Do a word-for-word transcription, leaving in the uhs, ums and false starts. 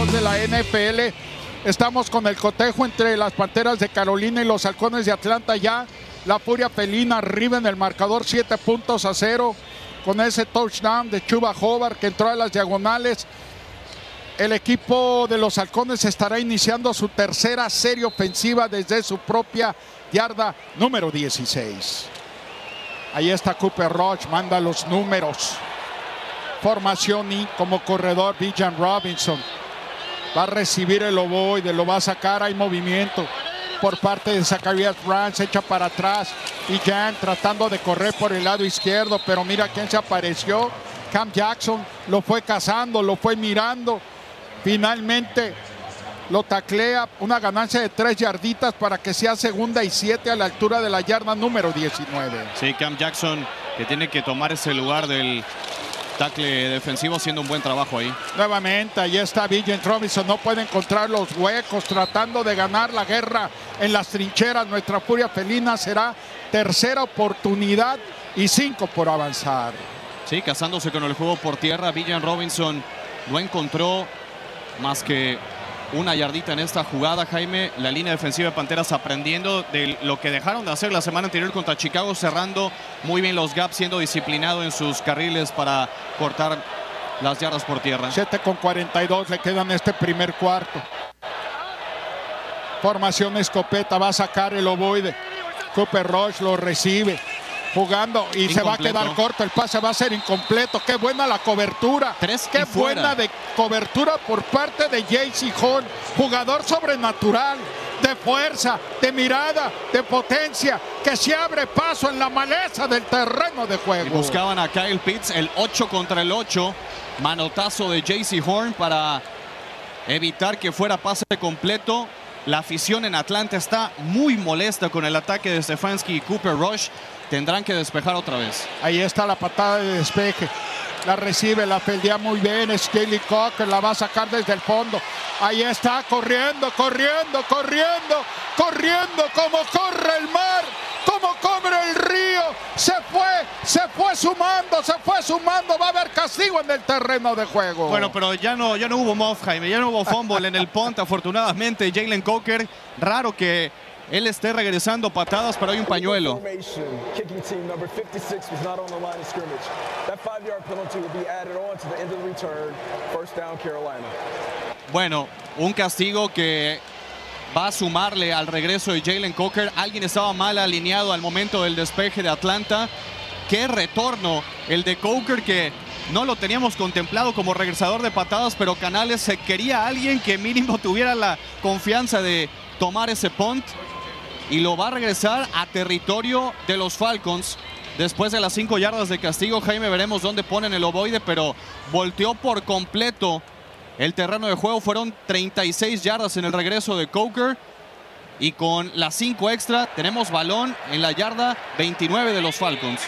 dos de la N F L. Estamos con el cotejo entre las Panteras de Carolina y los Halcones de Atlanta ya. La Furia Felina arriba en el marcador, siete puntos a cero, con ese touchdown de Chuba Hubbard que entró a las diagonales. El equipo de los Halcones estará iniciando su tercera serie ofensiva desde su propia yarda número dieciséis. Ahí está Cooper Rush, manda los números. Formación y como corredor Bijan Robinson. Va a recibir el ovoide, lo va a sacar, hay movimiento por parte de Zacharias Brandt, se echa para atrás. Bijan tratando de correr por el lado izquierdo, pero mira quién se apareció. Cam Jackson lo fue cazando, lo fue mirando. Finalmente lo taclea, una ganancia de tres yarditas para que sea segunda y siete a la altura de la yarda número diecinueve. Sí, Cam Jackson que tiene que tomar ese lugar del tackle defensivo, haciendo un buen trabajo ahí. Nuevamente, ahí está Bijan Robinson, no puede encontrar los huecos, tratando de ganar la guerra en las trincheras. Nuestra Furia Felina será tercera oportunidad y cinco por avanzar. Sí, casándose con el juego por tierra. Bijan Robinson no encontró más que una yardita en esta jugada, Jaime. La línea defensiva de Panteras aprendiendo de lo que dejaron de hacer la semana anterior contra Chicago, cerrando muy bien los gaps, siendo disciplinado en sus carriles para cortar las yardas por tierra. siete con cuarenta y dos le quedan este primer cuarto. Formación escopeta, va a sacar el ovoide. Cooper Rush lo recibe. Jugando y incompleto. Se va a quedar corto, el pase va a ser incompleto. Qué buena la cobertura. Tres Qué buena de cobertura por parte de J C Horn. Jugador sobrenatural, de fuerza, de mirada, de potencia, que se abre paso en la maleza del terreno de juego. Y buscaban a Kyle Pitts, el ocho contra el ocho. Manotazo de J C Horn para evitar que fuera pase completo. La afición en Atlanta está muy molesta con el ataque de Stefanski y Cooper Rush. Tendrán que despejar otra vez. Ahí está la patada de despeje. La recibe, la feldea muy bien. Staley Cocker la va a sacar desde el fondo. Ahí está, corriendo, corriendo, corriendo, corriendo como corre el mar, como corre el río. Se fue, se fue sumando, se fue sumando. Va a haber castigo en el terreno de juego. Bueno, pero ya no, ya no hubo muff, Jaime. Ya no hubo fumble en el punt, afortunadamente. Jalen Coker, raro que él esté regresando patadas, pero hay un pañuelo. Bueno, un castigo que va a sumarle al regreso de Jalen Coker. Alguien estaba mal alineado al momento del despeje de Atlanta. Qué retorno el de Coker, que no lo teníamos contemplado como regresador de patadas, pero Canales se quería a alguien que mínimo tuviera la confianza de tomar ese punt. Y lo va a regresar a territorio de los Falcons. Después de las cinco yardas de castigo, Jaime, veremos dónde ponen el ovoide, pero volteó por completo el terreno de juego. Fueron treinta y seis yardas en el regreso de Coker. Y con las cinco extra tenemos balón en la yarda veintinueve de los Falcons.